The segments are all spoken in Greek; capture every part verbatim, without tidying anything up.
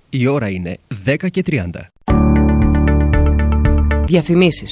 Η ώρα είναι δέκα και τριάντα. Διαφημίσεις.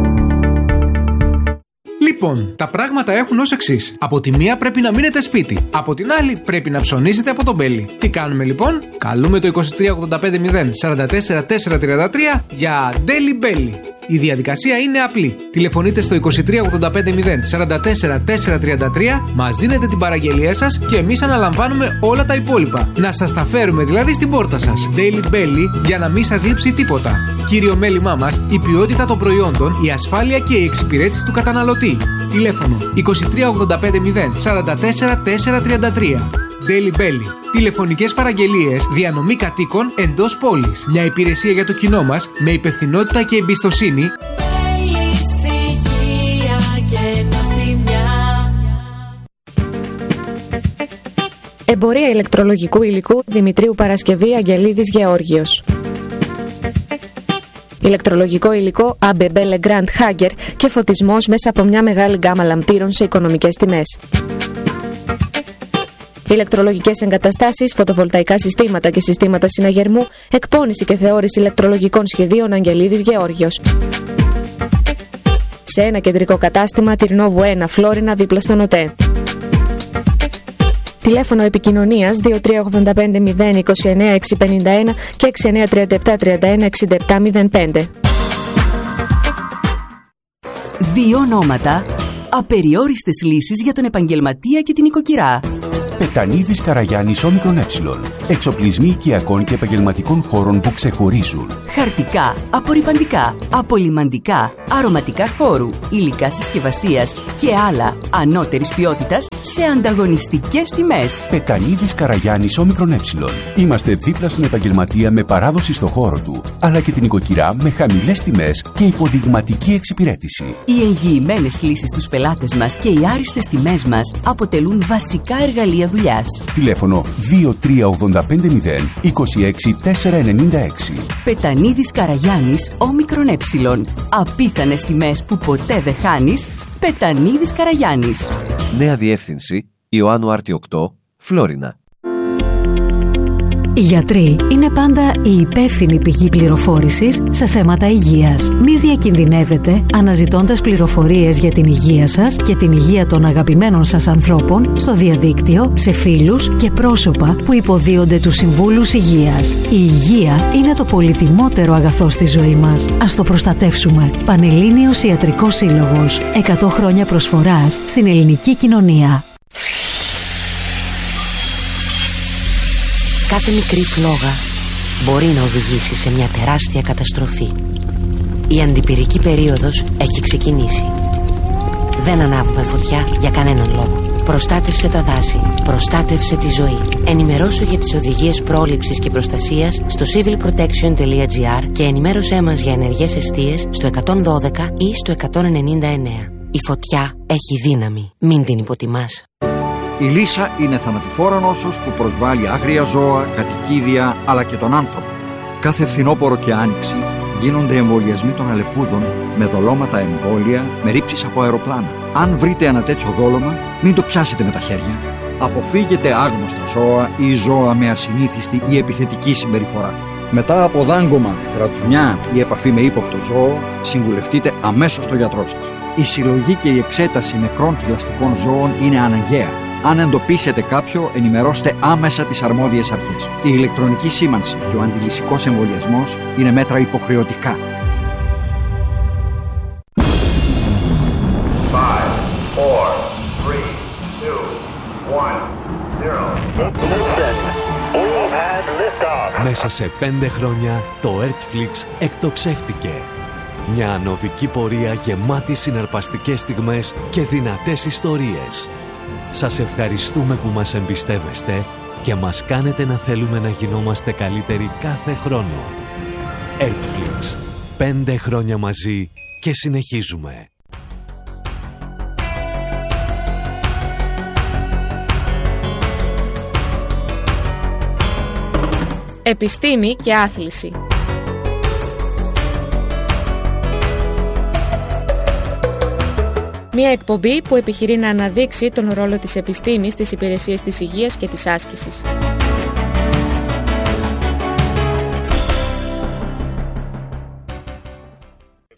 Λοιπόν, τα πράγματα έχουν ως εξής. Από τη μία πρέπει να μείνετε σπίτι. Από την άλλη πρέπει να ψωνίσετε από τον Belly. Τι κάνουμε λοιπόν? Καλούμε το είκοσι τρία ογδόντα πέντε μηδέν σαράντα τέσσερα τετρακόσια τριάντα τρία για Deli Belly. Η διαδικασία είναι απλή. Τηλεφωνείτε στο είκοσι τρία ογδόντα πέντε μηδέν σαράντα τέσσερα τετρακόσια τριάντα τρία, μας δίνετε την παραγγελία σας και εμείς αναλαμβάνουμε όλα τα υπόλοιπα. Να σας τα φέρουμε δηλαδή στην πόρτα σας. Deli Belly, για να μην σας λείψει τίποτα. Κύριο μέλημά μας, η ποιότητα των προϊόντων, η ασφάλεια και η εξυπηρέτηση του καταναλωτή. Τηλέφωνο είκοσι τρία ογδόντα πέντε μηδέν σαράντα τέσσερα τετρακόσια τριάντα τρία. Deli Belly. Τηλεφωνικές παραγγελίες, διανομή κατοίκων εντός πόλης. Μια υπηρεσία για το κοινό μας με υπευθυνότητα και εμπιστοσύνη. Εμπορία ηλεκτρολογικού υλικού Δημητρίου Παρασκευή Αγγελίδης Γεώργιος. Ηλεκτρολογικό υλικό έι μπι μπι Legrand Hager και φωτισμός μέσα από μια μεγάλη γκάμα λαμπτήρων σε οικονομικές τιμές. Ηλεκτρολογικές εγκαταστάσεις, φωτοβολταϊκά συστήματα και συστήματα συναγερμού, εκπώνηση και θεώρηση ηλεκτρολογικών σχεδίων Αγγελίδης Γεώργιος. Σε ένα κεντρικό κατάστημα, Τυρνόβου ένα, Φλόρινα, δίπλα στον ΟΤΕ. Τηλέφωνο επικοινωνίας δύο τρία ογδόντα πέντε μηδέν είκοσι εννέα εξακόσια πενήντα ένα και έξι εννέα τριάντα επτά τριάντα ένα εξήντα επτά μηδέν πέντε. Δύο ονόματα, απεριόριστες λύσεις για τον επαγγελματία και την οικοκυρά. Πετανίδης Καραγιάννης Όμικρον Ε. Εξοπλισμοί οικιακών και επαγγελματικών χώρων που ξεχωρίζουν. Χαρτικά, απορρυπαντικά, απολυμαντικά, αρωματικά χώρου, υλικά συσκευασίας και άλλα ανώτερης ποιότητας σε ανταγωνιστικές τιμές. Πετανίδης Καραγιάννης Όμικρον Ε. Είμαστε δίπλα στον επαγγελματία με παράδοση στο χώρο του, αλλά και την οικοκυρά με χαμηλές τιμές και υποδειγματική εξυπηρέτηση. Οι εγγυημένες λύσεις στους πελάτες μας και οι άριστες τιμές μας αποτελούν βασικά εργαλεία δουλειάς. Τηλέφωνο δύο τρία ογδόντα πέντε μηδέν είκοσι έξι τετρακόσια ενενήντα έξι. Πετανίδης Καραγιάννης Όμικρον Ε. Απίθανες τιμές που ποτέ δεν χάνεις. Πετανίδης Καραγιάννης. Νέα διεύθυνση Ιωάννου Άρτη οκτώ, Φλόρινα. Οι γιατροί είναι πάντα η υπεύθυνη πηγή πληροφόρησης σε θέματα υγείας. Μη διακινδυνεύετε αναζητώντας πληροφορίες για την υγεία σας και την υγεία των αγαπημένων σας ανθρώπων στο διαδίκτυο, σε φίλους και πρόσωπα που υποδίονται τους συμβούλους υγείας. Η υγεία είναι το πολυτιμότερο αγαθό στη ζωή μας. Ας το προστατεύσουμε. Πανελλήνιος Ιατρικός Σύλλογος. εκατό χρόνια προσφοράς στην ελληνική κοινωνία. Κάθε μικρή φλόγα μπορεί να οδηγήσει σε μια τεράστια καταστροφή. Η αντιπυρική περίοδος έχει ξεκινήσει. Δεν ανάβουμε φωτιά για κανέναν λόγο. Προστάτευσε τα δάση. Προστάτευσε τη ζωή. Ενημερώσου για τις οδηγίες πρόληψης και προστασίας στο civil protection τελεία gr και ενημέρωσέ μας για ενεργές εστίες στο εκατόν δώδεκα ή στο εκατόν ενενήντα εννέα. Η φωτιά έχει δύναμη. Μην την υποτιμάς. Η λύσα είναι θανατηφόρα νόσος που προσβάλλει άγρια ζώα, κατοικίδια αλλά και τον άνθρωπο. Κάθε φθινόπωρο και άνοιξη γίνονται εμβολιασμοί των αλεπούδων με δολώματα εμβόλια, με ρήψεις από αεροπλάνα. Αν βρείτε ένα τέτοιο δόλωμα, μην το πιάσετε με τα χέρια. Αποφύγετε άγνωστα ζώα ή ζώα με ασυνήθιστη ή επιθετική συμπεριφορά. Μετά από δάγκωμα, κρατσουνιά ή επαφή με ύποπτο ζώο, συμβουλευτείτε αμέσως τον γιατρό σας. Η συλλογή και η εξέταση νεκρών θηλαστικών ζώων είναι αναγκαία. Αν εντοπίσετε κάποιο, ενημερώστε άμεσα τις αρμόδιες αρχές. Η ηλεκτρονική σήμανση και ο αντιλυσικός εμβολιασμός είναι μέτρα υποχρεωτικά. Μέσα σε πέντε χρόνια το Earthflix εκτοξεύτηκε. Μια ανωδική πορεία γεμάτη συναρπαστικές στιγμές και δυνατές ιστορίες. Σας ευχαριστούμε που μας εμπιστεύεστε και μας κάνετε να θέλουμε να γινόμαστε καλύτεροι κάθε χρόνο. Earthflix. Πέντε χρόνια μαζί και συνεχίζουμε. Επιστήμη και άθληση. Μια εκπομπή που επιχειρεί να αναδείξει τον ρόλο της επιστήμης στις υπηρεσίες της υγείας και της άσκησης.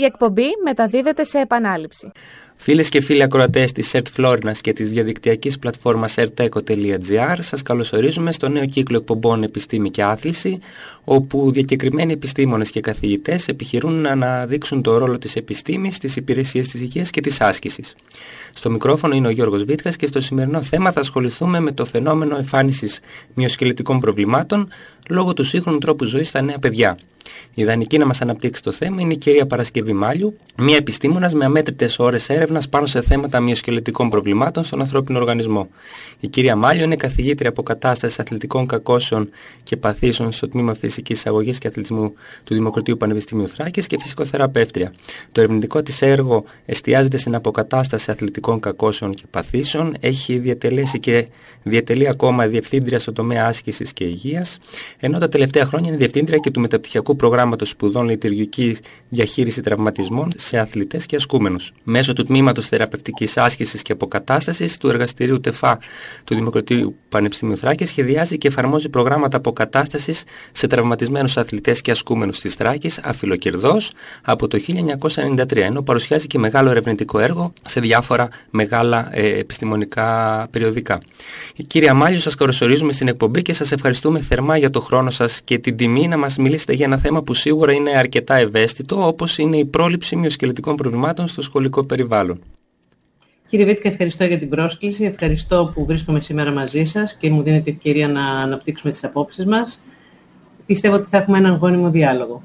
εκπομπή μεταδίδεται σε επανάληψη. Φίλες και φίλοι ακροατές της ΕΡΤ Φλόρινας και της διαδικτυακής πλατφόρμας ερτέκο τελεία τζι άρ, σας καλωσορίζουμε στο νέο κύκλο εκπομπών Επιστήμη και Άθληση, όπου διακεκριμένοι επιστήμονες και καθηγητές επιχειρούν να αναδείξουν το ρόλο της επιστήμης στις υπηρεσίες της υγείας και της άσκησης. Στο μικρόφωνο είναι ο Γιώργος Βίτκας και στο σημερινό θέμα θα ασχοληθούμε με το φαινόμενο εμφάνισης μυοσκελετικών προβλημάτων λόγω του σύγχρονου τρόπου ζωής στα νέα παιδιά. Η ιδανική να μας αναπτύξει το θέμα είναι η κυρία Παρασκευή Μάλιου, μια επιστήμονας με αμέτρητες ώρες έρευνας πάνω σε θέματα μυοσκελετικών προβλημάτων στον ανθρώπινο οργανισμό. Η κυρία Μάλιου είναι καθηγήτρια αποκατάστασης αθλητικών κακώσεων και παθήσεων στο τμήμα Φυσικής Εισαγωγής και Αθλητισμού του Δημοκρατίου Πανεπιστημίου Θράκης και φυσικοθεραπεύτρια. Το ερευνητικό της έργο εστιάζεται στην αποκατάσταση αθλητικών κακώσεων και παθήσεων. Έχει διατελέσει και διατελεί ακόμα διευθύντρια στο τομέα άσκησης και υγείας, ενώ τα τελευταία χρόνια είναι διευθύντρια και του μεταπτυχιακού προγράμματος σπουδών λειτουργική διαχείριση τραυματισμών σε αθλητές και ασκούμενους. Μέσω του τμήματος θεραπευτικής άσκησης και αποκατάστασης του εργαστηρίου ΤΕΦΑ του Δημοκρατίου Πανεπιστημίου Θράκης σχεδιάζει και εφαρμόζει προγράμματα αποκατάστασης σε τραυματισμένους αθλητές και ασκούμενους της Θράκης αφιλοκερδώς από το χίλια εννιακόσια ενενήντα τρία, ενώ παρουσιάζει και μεγάλο ερευνητικό έργο σε διάφορα μεγάλα ε, επιστημονικά περιοδικά. Η κυρία Μάλιου, σας καλωσορίζουμε στην εκπομπή και σας ευχαριστούμε θερμά για το χρόνο σας και την τιμή να μας μιλήσετε για ένα θέμα που σίγουρα είναι αρκετά ευαίσθητο, όπως είναι η πρόληψη μυοσκελετικών προβλημάτων στο σχολικό περιβάλλον. Κύριε Βίτκα, ευχαριστώ για την πρόσκληση. Ευχαριστώ που βρίσκομαι σήμερα μαζί σας και μου δίνετε ευκαιρία να αναπτύξουμε τις απόψεις μας. Πιστεύω ότι θα έχουμε έναν γόνιμο διάλογο.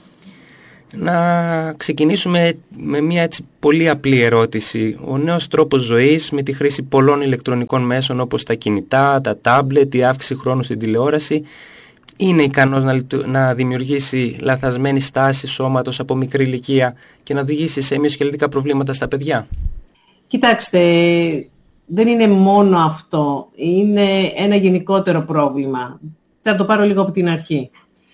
Να ξεκινήσουμε με μια έτσι πολύ απλή ερώτηση. Ο νέος τρόπος ζωής με τη χρήση πολλών ηλεκτρονικών μέσων όπως τα κινητά, τα τάμπλετ, η αύξηση χρόνου στην τηλεόραση είναι ικανός να, να δημιουργήσει λαθασμένη στάση σώματος από μικρή ηλικία και να οδηγήσει σε μυοσκελετικά προβλήματα στα παιδιά? Κοιτάξτε, δεν είναι μόνο αυτό. Είναι ένα γενικότερο πρόβλημα. Θα το πάρω λίγο από την αρχή.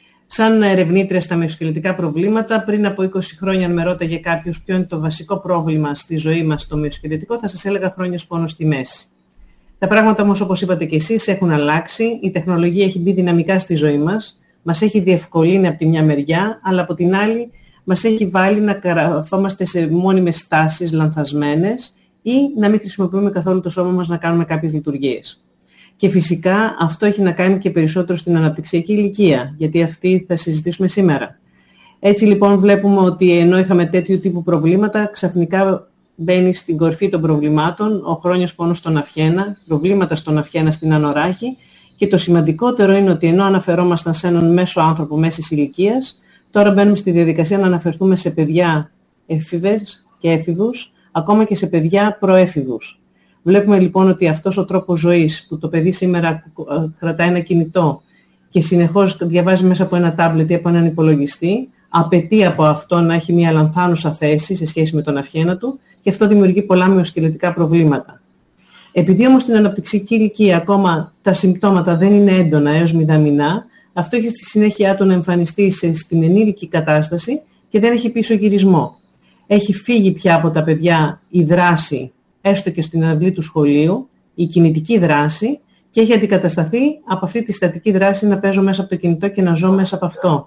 Σαν ερευνήτρια στα μυοσκελετικά προβλήματα, πριν από είκοσι χρόνια, αν με ρώταγε κάποιος ποιο είναι το βασικό πρόβλημα στη ζωή μας στο μυοσκελετικό, θα σας έλεγα χρόνιος πόνος στη μέση. Τα πράγματα όμως, όπως είπατε και εσείς, έχουν αλλάξει. Η τεχνολογία έχει μπει δυναμικά στη ζωή μας. Μας έχει διευκολύνει από τη μια μεριά, αλλά από την άλλη μας έχει βάλει να καθόμαστε σε μόνιμες στάσεις λανθασμένες ή να μην χρησιμοποιούμε καθόλου το σώμα μας να κάνουμε κάποιες λειτουργίες. Και φυσικά αυτό έχει να κάνει και περισσότερο στην αναπτυξιακή ηλικία, γιατί αυτή θα συζητήσουμε σήμερα. Έτσι λοιπόν βλέπουμε ότι ενώ είχαμε τέτοιου τύπου προβλήματα, ξαφνικά μπαίνει στην κορφή των προβλημάτων ο χρόνιος πόνος στον αυχένα, προβλήματα στον αυχένα, στην ανοράχη, και το σημαντικότερο είναι ότι ενώ αναφερόμασταν σε έναν μέσο άνθρωπο μέσης ηλικίας, τώρα μπαίνουμε στη διαδικασία να αναφερθούμε σε παιδιά έφηβες και έφηβους, ακόμα και σε παιδιά προέφηβους. Βλέπουμε λοιπόν ότι αυτός ο τρόπος ζωής που το παιδί σήμερα κρατάει ένα κινητό και συνεχώς διαβάζει μέσα από ένα τάμπλετ ή από έναν υπολογιστή, απαιτεί από αυτό να έχει μια λανθάνουσα θέση σε σχέση με τον αυχένα του και αυτό δημιουργεί πολλά μυοσκελετικά προβλήματα. Επειδή όμως στην αναπτυξιακή ηλικία ακόμα τα συμπτώματα δεν είναι έντονα έως μηδαμινά, αυτό έχει στη συνέχεια του να εμφανιστεί σε, στην ενήλικη κατάσταση και δεν έχει πίσω γυρισμό. Έχει φύγει πια από τα παιδιά η δράση, έστω και στην αυλή του σχολείου, η κινητική δράση, και έχει αντικατασταθεί από αυτή τη στατική δράση να παίζω μέσα από το κινητό και να ζω μέσα από αυτό.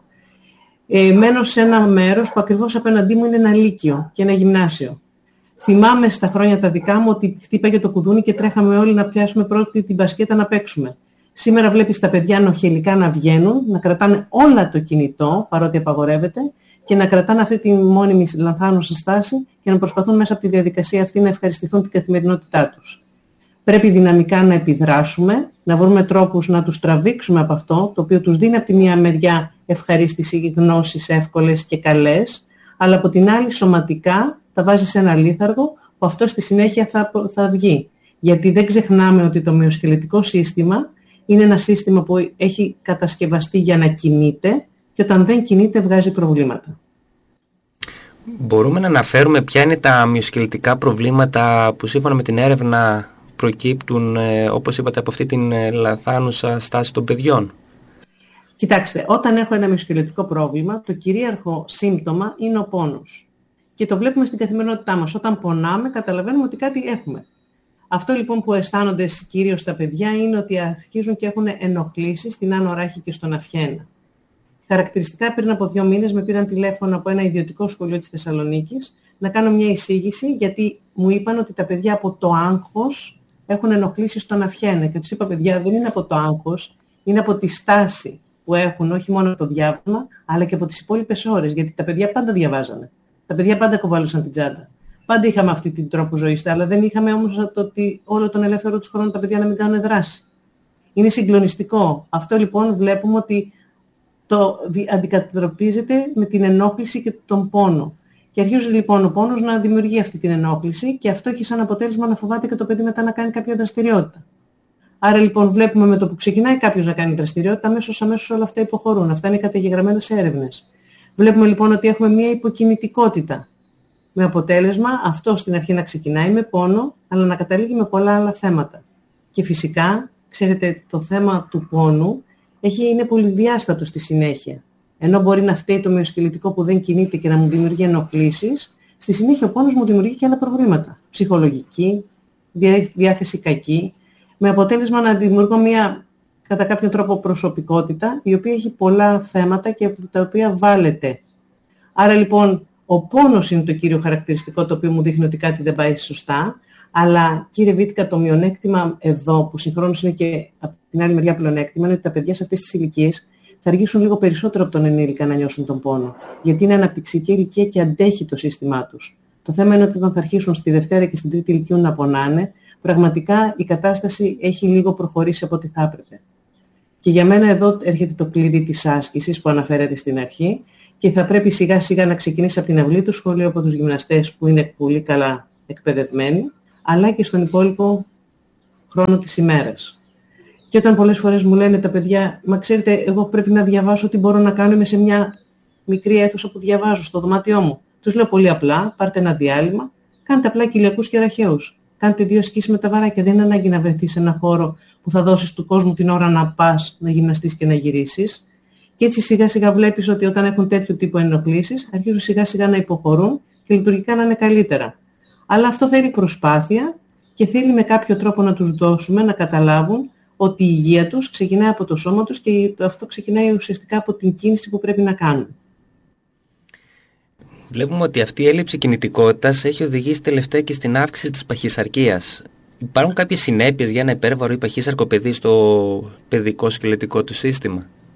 Ε, μένω σε ένα μέρος που ακριβώς απέναντί μου είναι ένα λύκειο και ένα γυμνάσιο. Θυμάμαι στα χρόνια τα δικά μου ότι χτύπαγε το κουδούνι και τρέχαμε όλοι να πιάσουμε πρώτη την μπασκέτα να παίξουμε. Σήμερα βλέπεις τα παιδιά νοχελικά να βγαίνουν, να κρατάνε όλα το κινητό, παρότι απαγορεύεται, και να κρατάνε αυτή τη μόνιμη λανθάνουσα στάση και να προσπαθούν μέσα από τη διαδικασία αυτή να ευχαριστηθούν την καθημερινότητά τους. Πρέπει δυναμικά να επιδράσουμε, να βρούμε τρόπους να τους τραβήξουμε από αυτό, το οποίο τους δίνει από τη μία μεριά ευχαρίστηση, γνώσεις εύκολες και καλές, αλλά από την άλλη σωματικά τα βάζει σε ένα λίθαργο που αυτό στη συνέχεια θα, θα βγει. Γιατί δεν ξεχνάμε ότι το μυοσκελετικό σύστημα είναι ένα σύστημα που έχει κατασκευαστεί για να κινείται και όταν δεν κινείται βγάζει προβλήματα. Μπορούμε να αναφέρουμε ποια είναι τα μυοσκελετικά προβλήματα που σύμφωνα με την έρευνα προκύπτουν, ε, όπως είπατε, από αυτή την ε, λαθάνουσα στάση των παιδιών? Κοιτάξτε, όταν έχω ένα μυοσκελετικό πρόβλημα, το κυρίαρχο σύμπτωμα είναι ο πόνος. Και το βλέπουμε στην καθημερινότητά μας. Όταν πονάμε, καταλαβαίνουμε ότι κάτι έχουμε. Αυτό λοιπόν που αισθάνονται κυρίως τα παιδιά είναι ότι αρχίζουν και έχουν ενοχλήσεις στην άνω ράχη και στον αυχένα. Χαρακτηριστικά πριν από δύο μήνες με πήραν τηλέφωνο από ένα ιδιωτικό σχολείο της Θεσσαλονίκης να κάνω μια εισήγηση, γιατί μου είπαν ότι τα παιδιά από το άγχος έχουν ενοχλήσει στο να φιένε. Και τους είπα, παιδιά, δεν είναι από το άγχος, είναι από τη στάση που έχουν, όχι μόνο από το διάβασμα, αλλά και από τις υπόλοιπες ώρες. Γιατί τα παιδιά πάντα διαβάζανε. Τα παιδιά πάντα κοβαλούσαν την τσάντα. Πάντα είχαμε αυτή την τρόπο ζωής, αλλά δεν είχαμε όμως το ότι όλο τον ελεύθερο τους χρόνο τα παιδιά να μην κάνουν δράση. Είναι συγκλονιστικό. Αυτό λοιπόν βλέπουμε ότι το αντικατοπτρίζεται με την ενόχληση και τον πόνο. Και αρχίζει λοιπόν ο πόνος να δημιουργεί αυτή την ενόχληση και αυτό έχει σαν αποτέλεσμα να φοβάται και το παιδί μετά να κάνει κάποια δραστηριότητα. Άρα λοιπόν βλέπουμε με το που ξεκινάει κάποιος να κάνει δραστηριότητα, αμέσως αμέσως όλα αυτά υποχωρούν. Αυτά είναι καταγεγραμμένα σε έρευνες. Βλέπουμε λοιπόν ότι έχουμε μια υποκινητικότητα. Με αποτέλεσμα αυτό στην αρχή να ξεκινάει με πόνο, αλλά να καταλήγει με πολλά άλλα θέματα. Και φυσικά, ξέρετε, το θέμα του πόνου έχει, είναι πολυδιάστατο στη συνέχεια. Ενώ μπορεί να φταίει το μυοσκελετικό που δεν κινείται και να μου δημιουργεί ενοχλήσεις, στη συνέχεια ο πόνος μου δημιουργεί και άλλα προβλήματα. Ψυχολογική, διάθεση κακή, με αποτέλεσμα να δημιουργώ μια κατά κάποιο τρόπο προσωπικότητα, η οποία έχει πολλά θέματα και τα οποία βάλεται. Άρα λοιπόν ο πόνος είναι το κύριο χαρακτηριστικό το οποίο μου δείχνει ότι κάτι δεν πάει σωστά, αλλά κύριε Βίτικα, το μειονέκτημα εδώ, που συγχρόνως είναι και από την άλλη μεριά πλεονέκτημα, είναι ότι τα παιδιά σε αυτές τις ηλικίες θα αργήσουν λίγο περισσότερο από τον ενήλικα να νιώσουν τον πόνο. Γιατί είναι αναπτυξιακή ηλικία και αντέχει το σύστημά τους. Το θέμα είναι ότι όταν θα αρχίσουν στη Δευτέρα και στην Τρίτη ηλικίου να πονάνε, πραγματικά η κατάσταση έχει λίγο προχωρήσει από ό,τι θα έπρεπε. Και για μένα εδώ έρχεται το κλειδί της άσκησης που αναφέρεται στην αρχή και θα πρέπει σιγά σιγά να ξεκινήσει από την αυλή του σχολείου, από τους γυμναστές που είναι πολύ καλά εκπαιδευμένοι, αλλά και στον υπόλοιπο χρόνο της ημέρας. Και όταν πολλές φορές μου λένε τα παιδιά, μα ξέρετε, εγώ πρέπει να διαβάσω τι μπορώ να κάνω, είμαι σε μια μικρή αίθουσα που διαβάζω στο δωμάτιό μου. Τους λέω πολύ απλά, πάρτε ένα διάλειμμα, κάντε απλά κοιλιακούς και ραχαίους. Κάντε δύο ασκήσεις με τα βαράκια. Δεν είναι ανάγκη να βρεθείς σε ένα χώρο που θα δώσεις του κόσμου την ώρα να πας, να γυμναστείς και να γυρίσεις. Και έτσι σιγά σιγά βλέπεις ότι όταν έχουν τέτοιο τύπο ενοχλήσεις, αρχίζουν σιγά σιγά να υποχωρούν και λειτουργικά να είναι καλύτερα. Αλλά αυτό θέλει προσπάθεια και θέλει με κάποιο τρόπο να τους δώσουμε να καταλάβουν ότι η υγεία τους ξεκινάει από το σώμα τους και αυτό ξεκινάει ουσιαστικά από την κίνηση που πρέπει να κάνουν. Βλέπουμε ότι αυτή η έλλειψη κινητικότητας έχει οδηγήσει τελευταία και στην αύξηση της παχυσαρκίας. Υπάρχουν κάποιες συνέπειες για ένα υπέρβαρο ή παχύσαρκο παιδί στο παιδικό σκελετικό του σύστημα?